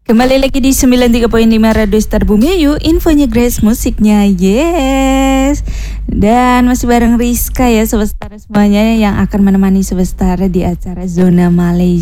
Kembali lagi di 93.5 Radio Star Bumi Ayu. Infonya Grace, musiknya yes. Dan masih bareng Rizka ya Sobat Star semuanya, yang akan menemani Sobat Star di acara Zona Malaysia.